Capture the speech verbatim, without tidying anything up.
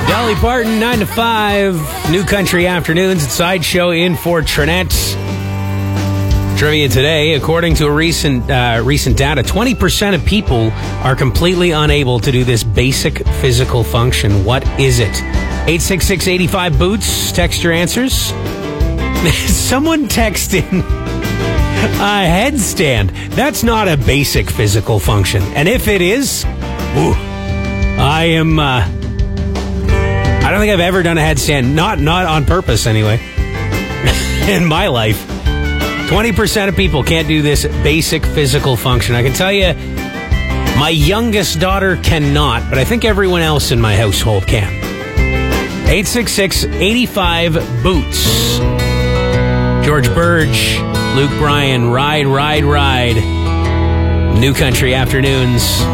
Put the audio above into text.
Dolly Parton, nine to five, New Country Afternoons at Sideshow in for Trinette. Trivia today, according to a recent uh, recent data, twenty percent of people are completely unable to do this basic physical function. What is it? eight six six, eight five, boots. Text your answers. Someone text in a headstand. That's not a basic physical function. And if it is, ooh, I am... Uh, I don't think I've ever done a headstand. Not, not on purpose, anyway. In my life. twenty percent of people can't do this basic physical function. I can tell you, my youngest daughter cannot, but I think everyone else in my household can. eight six six, eight five, boots. George Burge, Luke Bryan, Ride, Ride, Ride. New Country Afternoons.